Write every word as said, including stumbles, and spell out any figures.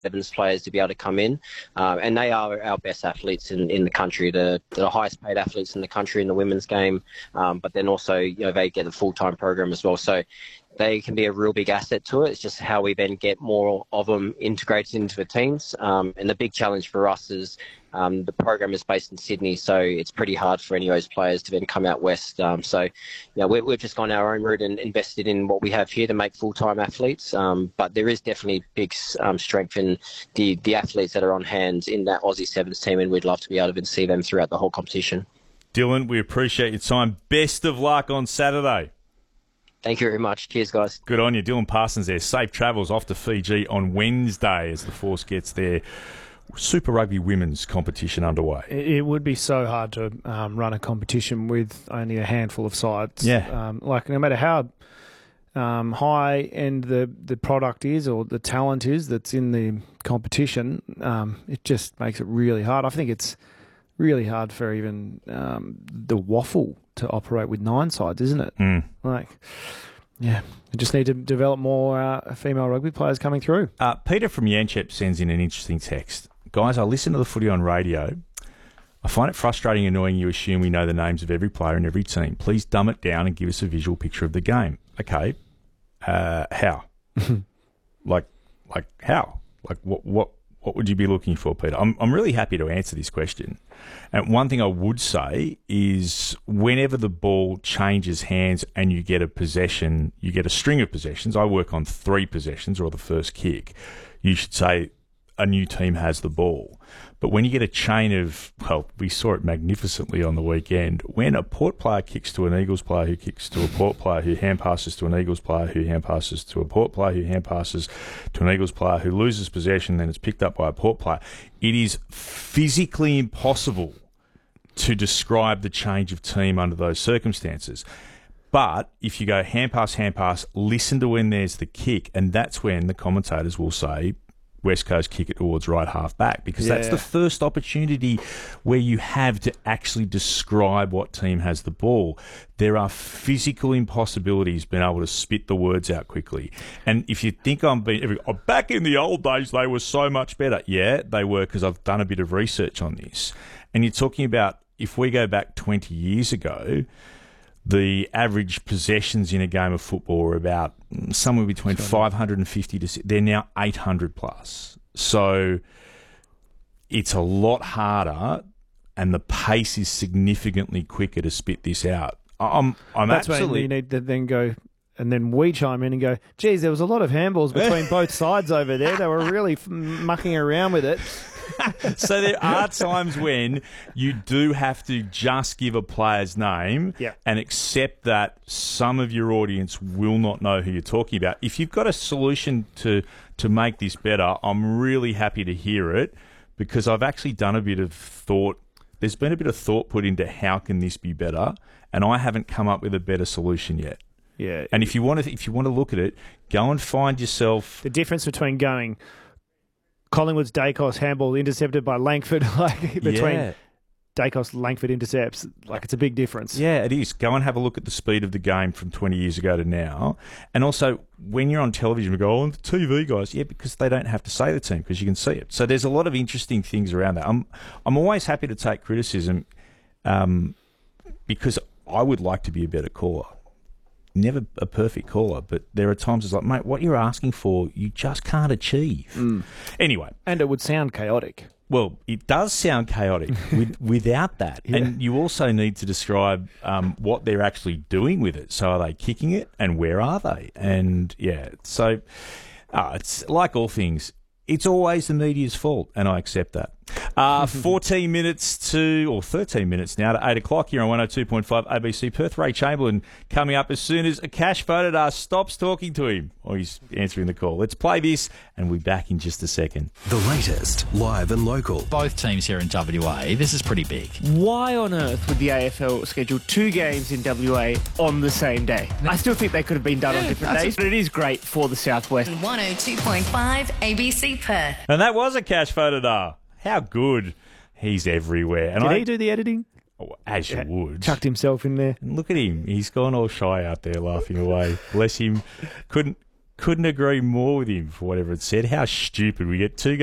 Sevens players to be able to come in, um, and they are our best athletes in, in the country, the, the highest paid athletes in the country in the women's game, um, but then also, you know, they get the full-time program as well. So they can be a real big asset to it. It's just how we then get more of them integrated into the teams. Um, and the big challenge for us is um, the program is based in Sydney, so it's pretty hard for any of those players to then come out west. Um, so, you know, we, we've just gone our own route and invested in what we have here to make full-time athletes. Um, but there is definitely big um, strength in the, the athletes that are on hand in that Aussie Sevens team, and we'd love to be able to see them throughout the whole competition. Dylan, we appreciate your time. Best of luck on Saturday. Thank you very much. Cheers, guys. Good on you. Dylan Parsons there. Safe travels off to Fiji on Wednesday as the Force gets their Super Rugby women's competition underway. It would be so hard to um, run a competition with only a handful of sides. Yeah. Um, like, no matter how um, high end the, the product is or the talent is that's in the competition, um, it just makes it really hard. I think it's really hard for even um, the waffle to operate with nine sides, isn't it? Mm. Like, yeah, we just need to develop more uh, female rugby players coming through. Uh, Peter from Yanchep sends in an interesting text. Guys, I listen to the footy on radio. I find it frustrating and annoying you assume we know the names of every player in every team. Please dumb it down and give us a visual picture of the game. Okay, uh, how? like, like how? Like, what, what, what would you be looking for, Peter? I'm, I'm really happy to answer this question. And one thing I would say is whenever the ball changes hands and you get a possession, you get a string of possessions. I work on three possessions or the first kick. You should say a new team has the ball. But when you get a chain of, well, we saw it magnificently on the weekend, when a Port player kicks to an Eagles player who kicks to a Port player who hand passes to an Eagles player who hand passes to a Port player who hand passes to an Eagles player who loses possession, then it's picked up by a Port player, it is physically impossible to describe the change of team under those circumstances. But if you go hand pass, hand pass, listen to when there's the kick, and that's when the commentators will say, West Coast kick it towards right half back, because yeah. that's the first opportunity where you have to actually describe what team has the ball. There are physical impossibilities being able to spit the words out quickly. And if you think I'm being... Oh, back in the old days, they were so much better. Yeah, they were, because I've done a bit of research on this. And you're talking about, if we go back twenty years ago, the average possessions in a game of football were about somewhere between five hundred fifty to... They're now eight hundred plus. So it's a lot harder, and the pace is significantly quicker to spit this out. I'm, I'm That's absolutely... when you need to then go... And then we chime in and go, geez, there was a lot of handballs between both sides over there. They were really f- mucking around with it. So there are times when you do have to just give a player's name yeah. and accept that some of your audience will not know who you're talking about. If you've got a solution to, to make this better, I'm really happy to hear it, because I've actually done a bit of thought. There's been a bit of thought put into how can this be better, and I haven't come up with a better solution yet. Yeah. And if you want to, if you want to look at it, go and find yourself... The difference between going... Collingwood's Dacos handball intercepted by Langford, like between yeah. Dacos Langford intercepts, like it's a big difference. Yeah, it is. Go and have a look at the speed of the game from twenty years ago to now. And also, when you're on television, we go, oh, the T V guys. Yeah, because they don't have to say the team, because you can see it. So there's a lot of interesting things around that. I'm, I'm always happy to take criticism um, because I would like to be a better caller. Never a perfect caller, but there are times it's like, mate, what you're asking for, you just can't achieve. Mm. Anyway. And it would sound chaotic. Well, it does sound chaotic with, without that. Yeah. And you also need to describe um, what they're actually doing with it. So are they kicking it, and where are they? And, yeah, so uh, it's like all things. It's always the media's fault, and I accept that. Uh, fourteen minutes to, or thirteen minutes now to eight o'clock here on one oh two point five A B C Perth. Ray Chamberlain coming up as soon as Akash Vodadar stops talking to him. Or he's answering the call. Let's play this, and we'll be back in just a second. The latest, live and local. Both teams here in W A, this is pretty big. Why on earth would the A F L schedule two games in W A on the same day? I still think they could have been done on different days, but it is great for the Southwest. one oh two point five A B C Perth. And that was Akash Vodadar. How good. He's everywhere. And Did I, he do the editing? Oh, as you yeah, would. Chucked himself in there. And look at him. He's gone all shy out there laughing away. Bless him. Couldn't Couldn't agree more with him for whatever it said. How stupid. We get two